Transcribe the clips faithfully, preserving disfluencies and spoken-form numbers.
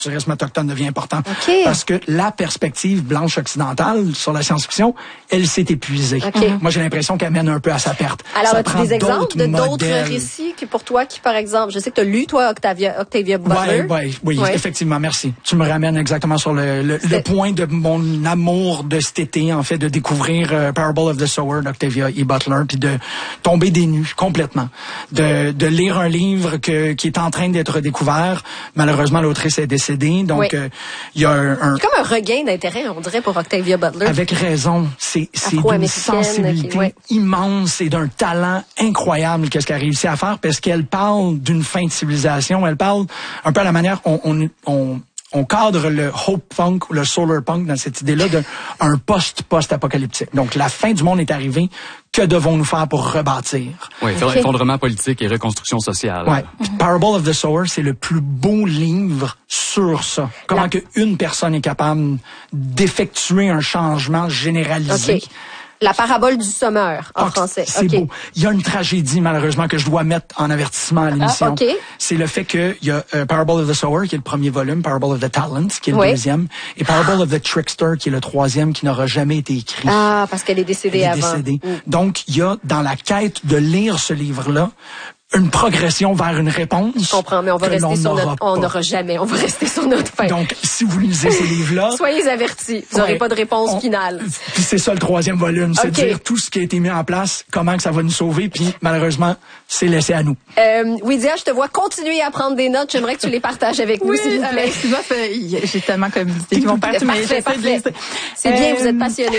le tourisme autochtone devient important. Okay. Parce que la perspective blanche occidentale sur la science-fiction, elle s'est épuisée. Okay. Moi, j'ai l'impression qu'elle mène un peu à sa perte. Alors, as-tu des exemples de d'autres récits que pour toi, qui, par exemple, je sais que tu as lu, toi, Octavia, Octavia Butler. Ouais, ouais, oui, ouais. effectivement, merci. Tu me ramènes exactement sur le, le, le point de mon amour de cet été, en fait, de découvrir euh, Parable of the Sower d'Octavia E. Butler, puis de tomber des nues complètement. De, de lire un livre que, qui est en train d'être découvert. Malheureusement, l'autrice est décédée, donc il oui. euh, y a un, un... C'est comme un regain d'intérêt, on dirait, pour Octavia Butler. Avec raison. C'est, c'est d'une sensibilité okay, ouais. immense et d'un talent incroyable qu'est-ce qu'elle a réussi à faire, parce qu'elle parle d'une fin de civilisation. Elle parle un peu à la manière on, on, on on cadre le hope punk ou le solar punk dans cette idée-là d'un post-post-apocalyptique. Donc, la fin du monde est arrivée. Que devons-nous faire pour rebâtir? Oui, faire okay. effondrement politique et reconstruction sociale. Ouais. Mm-hmm. Parable of the Sower, c'est le plus beau livre sur ça. Comment que une personne est capable d'effectuer un changement généralisé. Okay. La parabole du sommeur, en oh, français. C'est okay. beau. Il y a une tragédie, malheureusement, que je dois mettre en avertissement à l'émission. Ah, okay. C'est le fait qu'il y a uh, Parable of the Sower, qui est le premier volume, Parable of the Talents, qui est le oui. deuxième, et Parable of the Trickster, qui est le troisième, qui n'aura jamais été écrit. Ah, parce qu'elle est décédée Elle est avant. Décédée. Mm. Donc, il y a, dans la quête de lire ce livre-là, une progression vers une réponse. Je comprends, mais on va rester sur notre... On n'aura jamais, on va rester sur notre fin. Donc, si vous lisez ces livres-là... Soyez avertis, vous n'aurez ouais, pas de réponse on, finale. Puis c'est ça le troisième volume, c'est okay. dire tout ce qui a été mis en place, comment que ça va nous sauver, puis malheureusement, c'est laissé à nous. Euh, Widia, je te vois continuer à prendre des notes, j'aimerais que tu les partages avec nous, oui, s'il vous plaît. Euh, j'ai tellement communiqué qui vont partir, mais parfait, parfait. C'est bien, euh, vous êtes passionnés.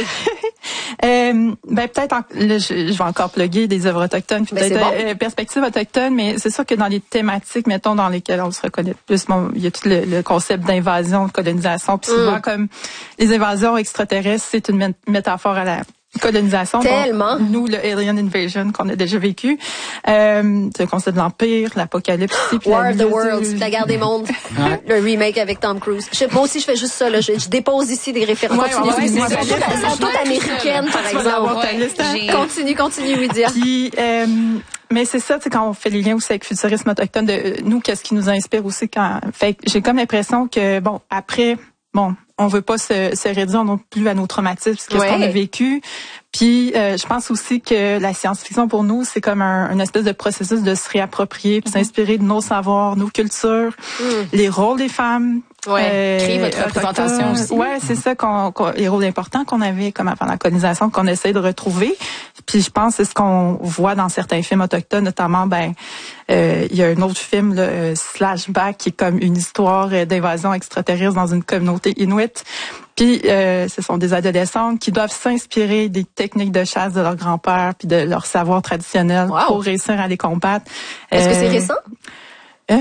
euh, ben peut-être, en, là, je, je vais encore plugger des œuvres autochtones, puis ben peut-être bon. euh, perspectives autochtones, mais c'est sûr que dans les thématiques, mettons, dans lesquelles on se reconnaît plus, bon, il y a tout le, le concept d'invasion, de colonisation, puis souvent, mm. comme les invasions extraterrestres, c'est une mé- métaphore à la colonisation. Tellement. Bon, nous, le Alien Invasion qu'on a déjà vécu, euh, le concept de l'Empire, l'Apocalypse. War of the Worlds, la guerre des mondes, le remake avec Tom Cruise. Je, moi aussi, je fais juste ça. Là. Je, je dépose ici des références. Ouais, continue, ouais, ouais, elles sont, sont toutes américaines, par exemple. Ouais, continue, continue, Widia. Puis, euh, mais c'est ça, tu sais, quand on fait les liens aussi avec futurisme autochtone, de nous, qu'est-ce qui nous inspire aussi quand. Fait j'ai comme l'impression que, bon, après, bon, on veut pas se, se réduire non plus à nos traumatismes, ce ouais. qu'on a vécu. Puis, euh, je pense aussi que la science-fiction, pour nous, c'est comme un, un espèce de processus de se réapproprier, puis mm-hmm. s'inspirer de nos savoirs, nos cultures, mm. les rôles des femmes. Ouais, euh, créer votre représentation aussi. Ouais, c'est ça qu'on, qu'on, les rôles importants qu'on avait comme avant la colonisation, qu'on essaie de retrouver. Puis je pense que c'est ce qu'on voit dans certains films autochtones, notamment, ben, euh, il y a un autre film, là, euh, Slashback, qui est comme une histoire d'invasion extraterrestre dans une communauté inuite. Puis euh, ce sont des adolescentes qui doivent s'inspirer des techniques de chasse de leur grand-père puis de leur savoir traditionnel wow. pour réussir à les combattre. Est-ce euh, que c'est récent? Euh,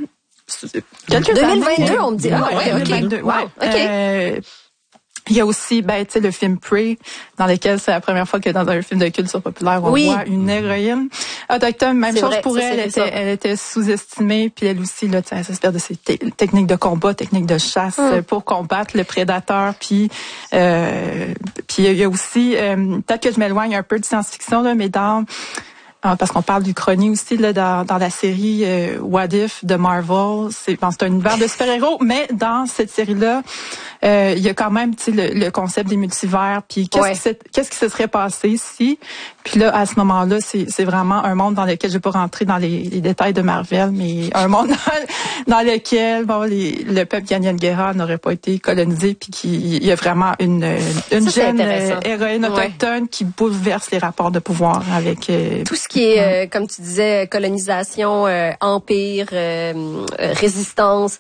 Quelques deux mille vingt-deux, années. on me dit. Ah, ouais, ouais, okay. Wow, OK. Euh, il y a aussi, ben, tu sais, le film Prey, dans lequel c'est la première fois que dans un film de culture populaire, on oui. voit une héroïne autochtone. Même c'est chose vrai, pour ça, elle, elle était, elle était sous-estimée, puis elle aussi, là, tu sais, elle s'inspire de ses te- techniques de combat, techniques de chasse mm. pour combattre le prédateur. Puis, euh, puis il y a aussi, euh, peut-être que je m'éloigne un peu de science-fiction, là, mais dans parce qu'on parle d'Uchronie aussi là dans, dans la série euh, What If de Marvel, c'est bon, c'est un univers de super-héros, mais dans cette série-là, euh, il y a quand même tu sais le, le concept des multivers, puis qu'est-ce ouais. qui se, qu'est-ce qui se serait passé si, puis là à ce moment-là, c'est c'est vraiment un monde dans lequel je vais pas rentrer dans les, les détails de Marvel, mais un monde dans, dans lequel bon les, le peuple Ganyan Guerra n'aurait pas été colonisé, puis qu'il y a vraiment une une ça, jeune euh, héroïne autochtone ouais. qui bouleverse les rapports de pouvoir avec euh, tout ce qui est, euh, comme tu disais, colonisation, euh, empire, euh, euh, résistance.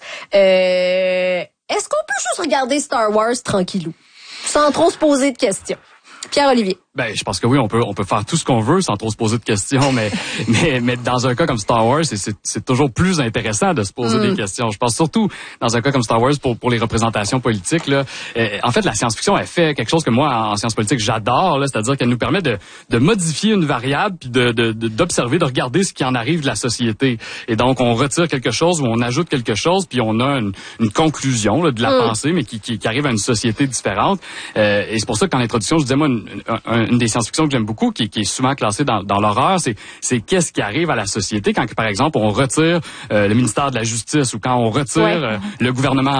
Euh, est-ce qu'on peut juste regarder Star Wars tranquillou, sans trop se poser de questions? Pierre-Olivier. Ben, je pense que oui, on peut, on peut faire tout ce qu'on veut sans trop se poser de questions, mais, mais, mais dans un cas comme Star Wars, c'est, c'est, c'est toujours plus intéressant de se poser mm. des questions. Je pense surtout dans un cas comme Star Wars pour, pour les représentations politiques, là. Euh, en fait, la science-fiction, elle fait quelque chose que moi, en, en sciences politiques, j'adore, là. C'est-à-dire qu'elle nous permet de, de modifier une variable puis de, de, de, d'observer, de regarder ce qui en arrive de la société. Et donc, on retire quelque chose ou on ajoute quelque chose puis on a une, une conclusion, là, de la mm. pensée, mais qui, qui, qui arrive à une société différente. Euh, et c'est pour ça qu'en introduction, je disais, moi, une, un, une des science-fiction que j'aime beaucoup, qui, qui est souvent classée dans, dans l'horreur, c'est, c'est qu'est-ce qui arrive à la société quand, par exemple, on retire euh, le ministère de la Justice ou quand on retire ouais. euh, le gouvernement